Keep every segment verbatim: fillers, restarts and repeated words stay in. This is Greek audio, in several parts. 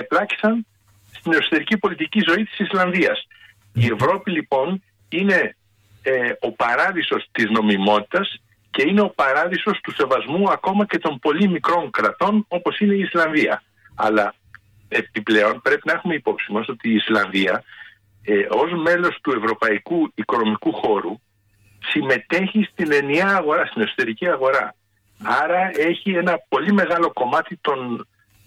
ενεπλάκησαν στην εσωτερική πολιτική ζωή της Ισλανδίας. Η Ευρώπη λοιπόν είναι ε, ο παράδεισος της νομιμότητας και είναι ο παράδεισος του σεβασμού ακόμα και των πολύ μικρών κρατών όπως είναι η Ισλανδία. Αλλά επιπλέον πρέπει να έχουμε υπόψη μας ότι η Ισλανδία ε, ως μέλος του Ευρωπαϊκού Οικονομικού Χώρου συμμετέχει στην ενιαία αγορά, στην εσωτερική αγορά. Άρα έχει ένα πολύ μεγάλο κομμάτι των,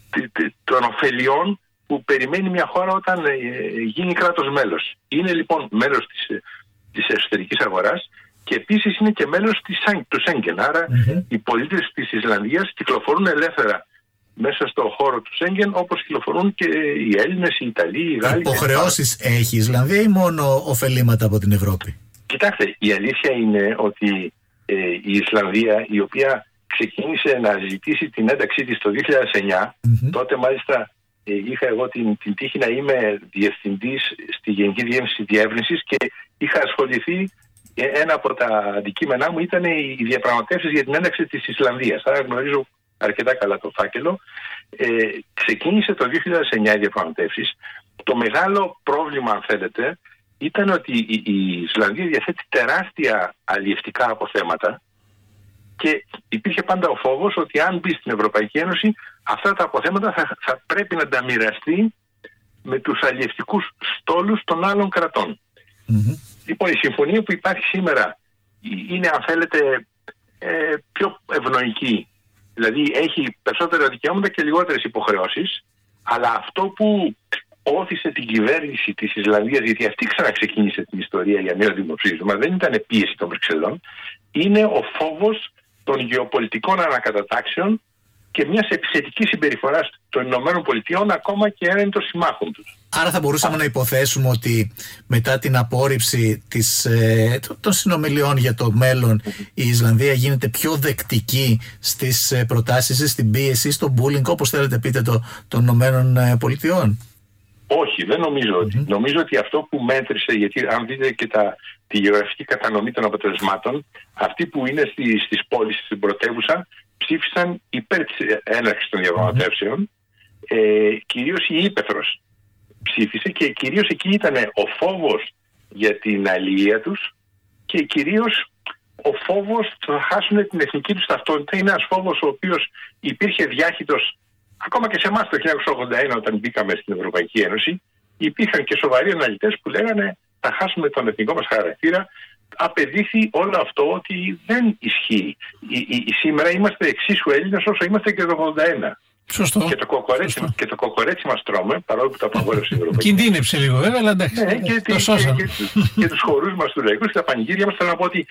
των ωφελιών που περιμένει μια χώρα όταν ε, γίνει κράτος μέλος. Είναι λοιπόν μέλος της, της εσωτερικής αγοράς και επίσης είναι και μέλος της, του Σέγγεν. Άρα mm-hmm. οι πολίτες της Ισλανδίας κυκλοφορούν ελεύθερα μέσα στον χώρο του Σέγγεν, όπως κυκλοφορούν και οι Έλληνες, οι Ιταλοί, οι Γάλλοι. Υποχρεώσεις έχει η Ισλανδία ή μόνο ωφελήματα από την Ευρώπη? Κοιτάξτε, η αλήθεια είναι ότι ε, η Ισλανδία, η οποία ξεκίνησε να ζητήσει την ένταξή της το δύο χιλιάδες εννιά, mm-hmm. τότε μάλιστα ε, είχα εγώ την, την τύχη να είμαι διευθυντής στη Γενική Διεύθυνση Διεύρυνσης και είχα ασχοληθεί, ε, ένα από τα αντικείμενά μου ήταν οι διαπραγματεύσεις για την ένταξη της Ισλανδίας. Άρα γνωρίζω αρκετά καλά το φάκελο. Ε, ξεκίνησε το δύο χιλιάδες εννιά οι διαπραγματεύσεις. Το μεγάλο πρόβλημα, αν θέλετε, ήταν ότι η, η Ισλανδία διαθέτει τεράστια αλλιευτικά αποθέματα και υπήρχε πάντα ο φόβος ότι αν μπει στην Ευρωπαϊκή Ένωση αυτά τα αποθέματα θα, θα πρέπει να τα μοιραστεί με τους αλλιευτικούς στόλους των άλλων κρατών. Mm-hmm. Λοιπόν, η συμφωνία που υπάρχει σήμερα είναι, αν θέλετε, ε, πιο ευνοϊκή. Δηλαδή έχει περισσότερα δικαιώματα και λιγότερες υποχρεώσεις, αλλά αυτό που όθησε την κυβέρνηση της Ισλανδίας, γιατί αυτή ξαναξεκίνησε την ιστορία για νέο δημοψήφισμα, δεν ήταν πίεση των Βρυξελών, είναι ο φόβος των γεωπολιτικών ανακατατάξεων και μιας επιθετικής συμπεριφοράς των Ηνωμένων Πολιτειών ακόμα και έναντι των συμμάχων τους. Άρα θα μπορούσαμε Α. να υποθέσουμε ότι μετά την απόρριψη της, ε, των συνομιλιών για το μέλλον, mm-hmm. η Ισλανδία γίνεται πιο δεκτική στις ε, προτάσεις, στην πίεση, στο bullying, όπως θέλετε πείτε, το, των Ηνωμένων ε, Πολιτειών? Όχι, δεν νομίζω ότι. Mm-hmm. Νομίζω ότι αυτό που μέτρησε, γιατί αν δείτε και τα, τη γεωγραφική κατανομή των αποτελεσμάτων, αυτοί που είναι στη, στις πόλεις, στην πρωτεύουσα, ψήφισαν υπέρ της έναρξης των διαπραγματεύσεων, mm-hmm. ε, κυρίως η Ύπεθρος ψήφισε και κυρίως εκεί ήταν ο φόβος για την αλληλεία τους και κυρίως ο φόβος ότι θα χάσουν την εθνική τους ταυτότητα. Είναι ένας φόβος ο οποίος υπήρχε διάχυτος ακόμα και σε εμάς το χίλια εννιακόσια ογδόντα ένα όταν μπήκαμε στην Ευρωπαϊκή Ένωση. Υπήρχαν και σοβαροί αναλυτές που λέγανε θα χάσουμε τον εθνικό μας χαρακτήρα. Απεδείχθη όλο αυτό ότι δεν ισχύει. Η, η, η, σήμερα είμαστε εξίσου Έλληνες όσο είμαστε και το ογδόντα ένα. Σωστό. Και το κοκορέτσι, Σωστό. Και το κοκορέτσι μας τρώμε, παρόλο που το απαγόρευσε η Ευρωπαϊκή. Κινδύνεψε λίγο βέβαια, αλλά εντάξει. Ναι, και, το και, και, και, και τους χορούς μας του λαϊκού και τα πανηγύρια μας. Θέλω να πω ότι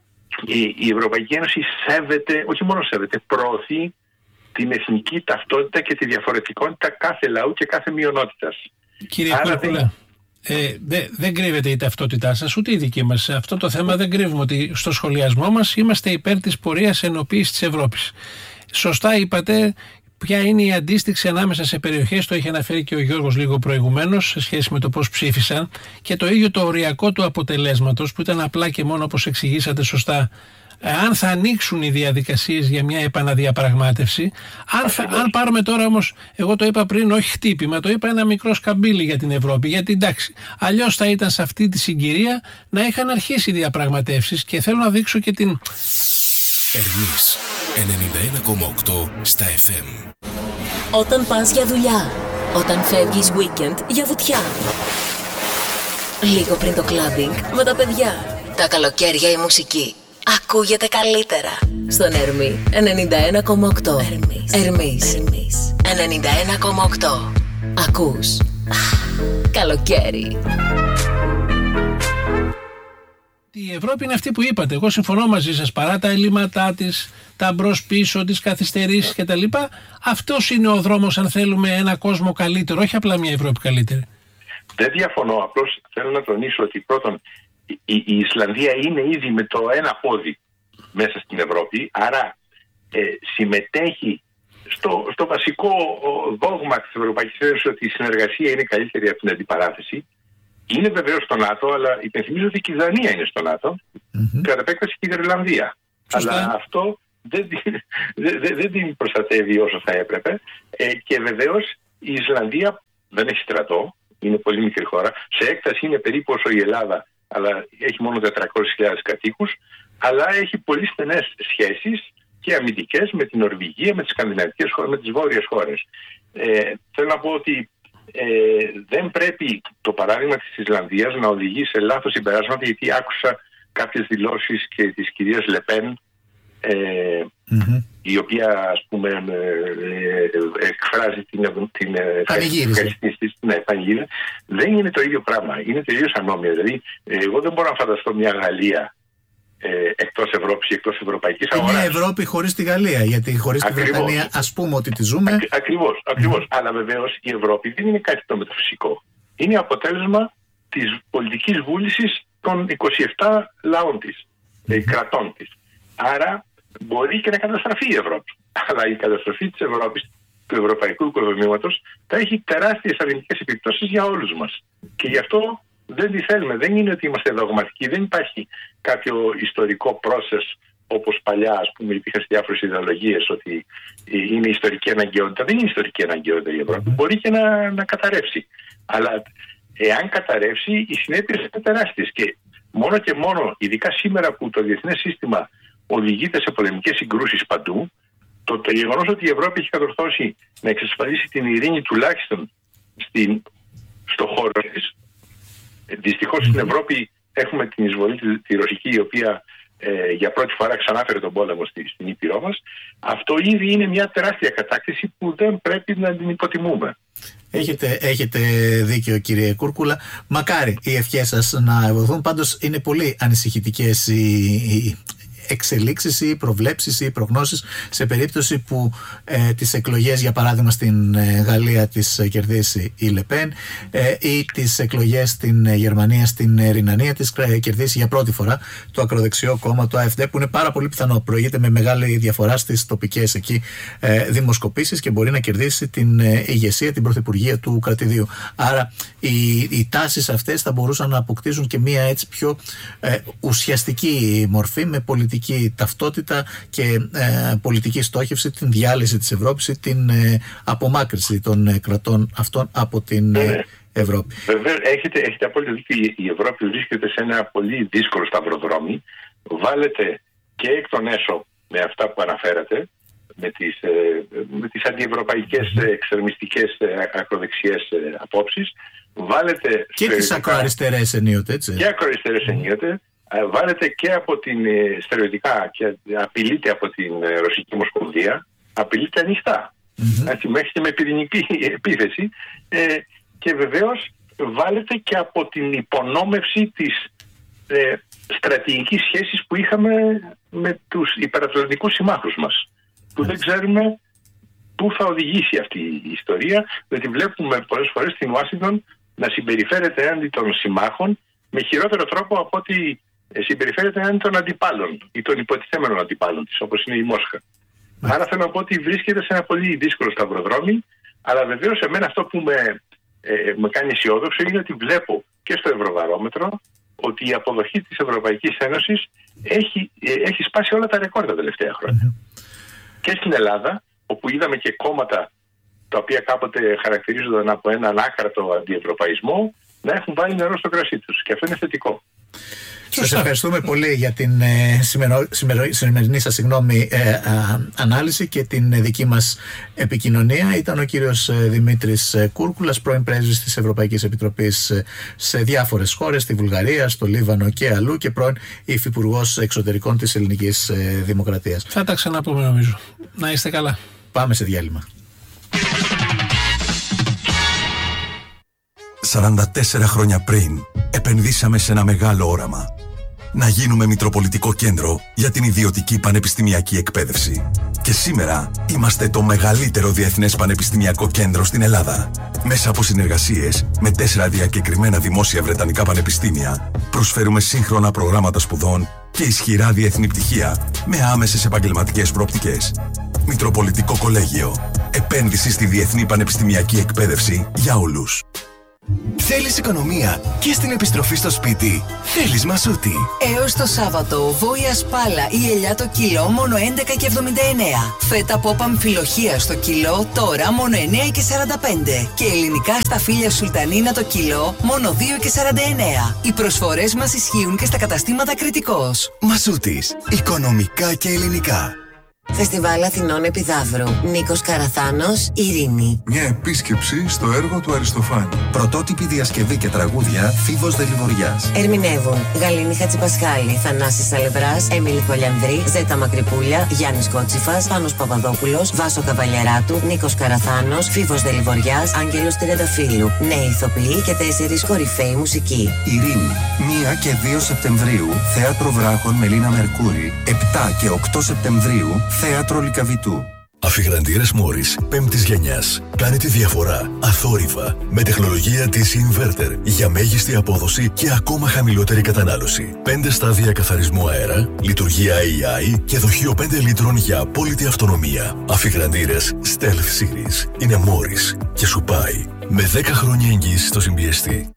η, η Ευρωπαϊκή Ένωση σέβεται, όχι μόνο σέβεται, προωθεί την εθνική ταυτότητα και τη διαφορετικότητα κάθε λαού και κάθε μειονότητας. Κύριε Κουρκουλά, ε, δε, δεν κρύβεται η ταυτότητά σας ούτε η δική μας. Σε αυτό το θέμα δεν κρύβουμε ότι στο σχολιασμό μας είμαστε υπέρ της πορείας ενοποίησης της Ευρώπης. Σωστά είπατε ποια είναι η αντίστοιξη ανάμεσα σε περιοχές, το είχε αναφέρει και ο Γιώργος λίγο προηγουμένως σε σχέση με το πώς ψήφισαν, και το ίδιο το οριακό του αποτελέσματος που ήταν απλά και μόνο, όπως εξηγήσατε σωστά, αν θα ανοίξουν οι διαδικασίες για μια επαναδιαπραγμάτευση. Αν, θα, αν πάρουμε τώρα όμως, εγώ το είπα πριν, όχι χτύπημα, το είπα ένα μικρό σκαμπίλι για την Ευρώπη, γιατί εντάξει, αλλιώς θα ήταν σε αυτή τη συγκυρία να είχαν αρχίσει οι διαπραγματεύσεις. Και θέλω να δείξω και την... Ερμής ενενήντα ένα κόμμα οκτώ στα εφ εμ. Όταν πας για δουλειά, όταν φεύγεις weekend για βουτιά, λίγο πριν το κλαμπινγκ με τα παιδιά, τα καλοκαίρια η μουσική ακούγεται καλύτερα στον Ερμή ενενήντα ένα κόμμα οκτώ. Ερμής, Ερμής. Ερμής ενενήντα ένα κόμμα οκτώ. Ακούς καλοκαίρι. Η Ευρώπη είναι αυτή που είπατε. Εγώ συμφωνώ μαζί σας, παρά τα ελλείμματά της, τα μπρος-πίσω, τις καθυστερήσεις κτλ. Αυτός είναι ο δρόμος αν θέλουμε ένα κόσμο καλύτερο, όχι απλά μια Ευρώπη καλύτερη. Δεν διαφωνώ. Απλώς θέλω να τονίσω ότι πρώτον η, η Ισλανδία είναι ήδη με το ένα πόδι μέσα στην Ευρώπη, άρα ε, συμμετέχει στο, στο βασικό δόγμα της Ευρωπαϊκής Ένωσης ότι η συνεργασία είναι καλύτερη από την αντιπαράθεση. Είναι βεβαίως στο ΝΑΤΟ, αλλά υπενθυμίζω ότι και η Δανία είναι στο ΝΑΤΟ, mm-hmm. κατά επέκταση και η Ιρλανδία. Αλλά αυτό δεν, δεν, δεν, δεν την προστατεύει όσο θα έπρεπε. Ε, και βεβαίως Η Ισλανδία δεν έχει στρατό, είναι πολύ μικρή χώρα. Σε έκταση είναι περίπου όσο η Ελλάδα, αλλά έχει μόνο τετρακόσιες χιλιάδες κατοίκους. Αλλά έχει πολύ στενές σχέσεις και αμυντικές με την Νορβηγία, με τις σκανδιναβικές χώρες, με τις βόρειες χώρες. Ε, θέλω να πω ότι ε, δεν πρέπει το παράδειγμα της Ισλανδίας να οδηγεί σε λάθος συμπεράσματα, γιατί άκουσα κάποιες δηλώσεις και της κυρίας Λεπέν, ε, mm-hmm. η οποία, ας πούμε, ε, εκφράζει την, την ευχαριστήση της. Ναι, πανηγύριζε. Δεν είναι το ίδιο πράγμα. Είναι τελείως ανώμια. Δηλαδή, εγώ δεν μπορώ να φανταστώ μια Γαλλία ε, εκτός Ευρώπης ή εκτός Ευρωπαϊκής αγοράς. Μια Ευρώπη χωρίς τη Γαλλία, γιατί χωρίς τη Βρετανία, ας πούμε ότι τη ζούμε. Ακ, ακριβώς, ακριβώς. Mm. Αλλά βεβαίως η Ευρώπη δεν είναι κάτι το μεταφυσικό. Είναι αποτέλεσμα της πολιτικής βούλησης των είκοσι επτά λαών της, mm. ε, κρατών της. Άρα μπορεί και να καταστραφεί η Ευρώπη. Αλλά η καταστροφή της Ευρώπης, του ευρωπαϊκού οικοδομήματος, θα έχει τεράστιες αρνητικές επιπτώσεις για όλους μας. Και γι' αυτό δεν τη θέλουμε. Δεν είναι ότι είμαστε δογματικοί. Δεν υπάρχει κάποιο ιστορικό process όπως παλιά, ας πούμε, υπήρχαν σε διάφορες ιδεολογίες ότι είναι ιστορική αναγκαιότητα. Δεν είναι ιστορική αναγκαιότητα η Ευρώπη. Μπορεί και να, να καταρρεύσει. Αλλά εάν καταρρεύσει, οι συνέπειες είναι τεράστιες. Και μόνο και μόνο, ειδικά σήμερα που το διεθνές σύστημα οδηγείται σε πολεμικές συγκρούσεις παντού, το, το γεγονός ότι η Ευρώπη έχει κατορθώσει να εξασφαλίσει την ειρήνη τουλάχιστον στην, στο χώρο της. Δυστυχώς στην Ευρώπη έχουμε την εισβολή τη, τη ρωσική, η οποία ε, για πρώτη φορά ξανάφερε τον πόλεμο στη, στην Ήπειρό μας. Αυτό ήδη είναι μια τεράστια κατάκτηση που δεν πρέπει να την υποτιμούμε. Έχετε, έχετε δίκιο, κύριε Κούρκουλα. Μακάρι οι ευχές σας να ευωθούν. Πάντως είναι πολύ ανησυχητικές οι, οι εξελίξεις ή προβλέψεις ή προγνώσεις σε περίπτωση που ε, τις εκλογές, για παράδειγμα στην ε, Γαλλία, τις ε, κερδίσει η Λεπέν ε, ή τις εκλογές στην ε, Γερμανία, στην ε, Ρινανία τις ε, κερδίσει για πρώτη φορά το ακροδεξιό κόμμα, το AfD, που είναι πάρα πολύ πιθανό, προηγείται με μεγάλη διαφορά στις τοπικές εκεί ε, δημοσκοπήσεις και μπορεί να κερδίσει την ε, ηγεσία, την πρωθυπουργία του κρατηδίου. Άρα οι, οι τάσεις αυτές θα μπορούσαν να αποκτήσουν και μία έτσι πιο ε, ουσιαστική μορφή, με πολιτική ταυτότητα και ε, πολιτική στόχευση, την διάλυση της Ευρώπης ή την ε, απομάκρυνση των ε, κρατών αυτών από την ε, Ευρώπη. Βέβαια, έχετε, έχετε απόλυτο δίκιο. Η Ευρώπη βρίσκεται σε ένα πολύ δύσκολο σταυροδρόμι. Βάλετε και εκ των έσω με αυτά που αναφέρατε, με τις, ε, με τις αντιευρωπαϊκές ε, εξερμιστικές ε, ακροδεξιές ε, απόψεις. Βάλετε και τις ακροαριστερές ενίοτε, έτσι. Και ακροαριστερές ενίοτε. Βάλετε και από την στερεωτικά και απειλείται από την Ρωσική Ομοσπονδία, απειλείται ανοιχτά. Mm-hmm. Έτσι, μέχρι και με πυρηνική επίθεση. Ε, και βεβαίως βάλετε και από την υπονόμευση της ε, στρατηγικής σχέσης που είχαμε με τους υπερατλαντικούς συμμάχους μας. Που mm-hmm. δεν ξέρουμε πού θα οδηγήσει αυτή η ιστορία, διότι βλέπουμε πολλές φορές στην Ουάσιγκτον να συμπεριφέρεται έναντι των συμμάχων με χειρότερο τρόπο από ότι συμπεριφέρεται έναντι των αντιπάλων ή των υποτιθέμενων αντιπάλων της, όπως είναι η Μόσχα. Mm. Άρα θέλω να πω ότι βρίσκεται σε ένα πολύ δύσκολο σταυροδρόμι, αλλά βεβαίως εμένα αυτό που με, ε, με κάνει αισιόδοξο είναι ότι βλέπω και στο Ευρωβαρόμετρο ότι η αποδοχή της Ευρωπαϊκής Ένωσης έχει, ε, έχει σπάσει όλα τα ρεκόρ τα τελευταία χρόνια. Mm. Και στην Ελλάδα, όπου είδαμε και κόμματα τα οποία κάποτε χαρακτηρίζονταν από έναν άκρατο αντιευρωπαϊσμό, να έχουν βάλει νερό στο κρασί τους. Και αυτό είναι θετικό. Σας ευχαριστούμε πολύ για την ε, σημερο, σημερο, σημερινή σας συγγνώμη, ε, α, ανάλυση και την ε, δική μας επικοινωνία. Ήταν ο κύριος ε, Δημήτρης ε, Κούρκουλας, πρώην πρέσβης της Ευρωπαϊκής Επιτροπής ε, σε διάφορες χώρες, στη Βουλγαρία, στο Λίβανο και αλλού, και πρώην υφυπουργός εξωτερικών της Ελληνικής ε, Δημοκρατίας. Θα τα ξαναπούμε, νομίζω. Να είστε καλά. Πάμε σε διάλειμμα. σαράντα τέσσερα χρόνια πριν επενδύσαμε σε ένα μεγάλο όραμα. Να γίνουμε Μητροπολιτικό Κέντρο για την ιδιωτική πανεπιστημιακή εκπαίδευση. Και σήμερα είμαστε το μεγαλύτερο διεθνές πανεπιστημιακό κέντρο στην Ελλάδα. Μέσα από συνεργασίες με τέσσερα διακεκριμένα δημόσια βρετανικά πανεπιστήμια, προσφέρουμε σύγχρονα προγράμματα σπουδών και ισχυρά διεθνή πτυχία με άμεσες επαγγελματικές προοπτικές. Μητροπολιτικό Κολέγιο. Επένδυση στη διεθνή πανεπιστημιακή εκπαίδευση για όλους. Θέλεις οικονομία και στην επιστροφή στο σπίτι. Θέλεις Μασούτη. Έως το Σάββατο, βόηα σπάλα ή ελιά το κιλό μόνο έντεκα και εβδομήντα εννέα. Φέτα πόπα αμφιλοχία στο κιλό τώρα μόνο εννέα και σαράντα πέντε. Και ελληνικά σταφύλια σουλτανίνα το κιλό μόνο δύο και σαράντα εννέα. Οι προσφορές μας ισχύουν και στα καταστήματα Κρητικός. Μασούτης. Οικονομικά και ελληνικά. Φεστιβάλ Αθηνών Επιδαύρου. Νίκος Καραθάνος, Ειρήνη. Μια επίσκεψη στο έργο του Αριστοφάνη. Πρωτότυπη διασκευή και τραγούδια Φίβος Δελιβοριάς. Ερμηνεύουν Γαλήνη Χατζηπασχάλη, Θανάσης Σαλευράς, Έμιλη Κολιανδρή, Ζέτα Μακρυπούλια, Γιάννης Κότσιφας, Πάνος Παπαδόπουλος, Βάσο Καβαλιαράτου, Νίκος Καραθάνος, Φίβος Δελιβοριάς, Άγγελος Τριανταφύλου. Νέοι ηθοποιοί και τέσσερις κορυφαίοι μουσικοί. Ειρήνη. πρώτη και δύο Σεπτεμβρίου, Θέατρο Βράχων Μελίνα Μερκούρη. επτά και οκτώ Σεπτεμβρίου, Θέατρο Λυκαβητού. Αφιγραντήρες Μόρις πέμπτης γενιάς. Κάνε τη διαφορά αθόρυβα με τεχνολογία ντι σι Inverter για μέγιστη απόδοση και ακόμα χαμηλότερη κατανάλωση. πέντε στάδια καθαρισμού αέρα, λειτουργία έι άι και δοχείο πέντε λίτρων για απόλυτη αυτονομία. Αφιγραντήρες Stealth Series είναι Μόρις και σου πάει με δέκα χρόνια εγγύηση στο συμπιεστή.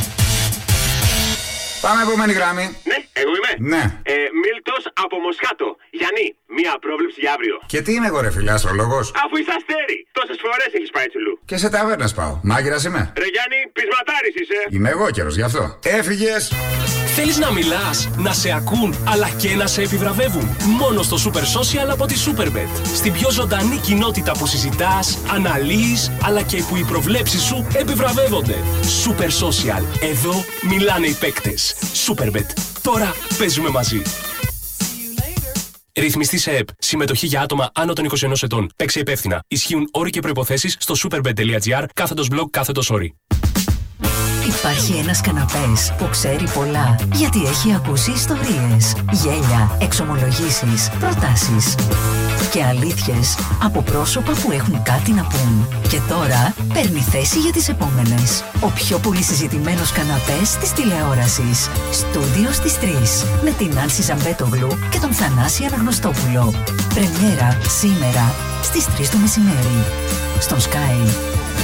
Πάμε επόμενη γράμμη. Ναι, εγώ είμαι. Ναι. Ε, Μίλτος από Μοσχάτο. Γιάννη, μία πρόβλεψη για αύριο. Και τι είμαι εγώ, ρε φίλε, αστρολόγος. Αφού είσαι αστέρι. Τόσες φορές έχεις πάει τσουλού. Και σε ταβέρνες πάω. Μάγειρας είμαι. Ρε Γιάννη, πεισματάρης είσαι. Είμαι εγώ καιρος γι' αυτό. Έφυγες. Θέλεις να μιλάς, να σε ακούν, αλλά και να σε επιβραβεύουν. Μόνο στο Super Social από τη Superbet. Στην πιο ζωντανή κοινότητα που συζητάς, αναλύεις, αλλά και που οι προβλέψεις σου επιβραβεύονται. Super Social. Εδώ μιλάνε οι παίκτες. Superbet. Τώρα παίζουμε μαζί. Ρυθμιστή σε ΕΠ. Συμμετοχή για άτομα άνω των είκοσι ενός ετών. Παίξε υπεύθυνα. Ισχύουν όροι και προϋποθέσεις στο superbet.gr κάθετος blog κάθετος όρι. Υπάρχει ένας καναπές που ξέρει πολλά, γιατί έχει ακούσει ιστορίες, γέλια, εξομολογήσεις, προτάσεις και αλήθειες από πρόσωπα που έχουν κάτι να πούν. Και τώρα παίρνει θέση για τις επόμενες. Ο πιο πολύ συζητημένος καναπές της τηλεόρασης. Στούντιο στις τρεις. Με την Άνση Ζαμπέτογλου και τον Θανάση Αναγνωστόπουλο. Πρεμιέρα σήμερα στις τρεις το μεσημέρι. Στον Sky.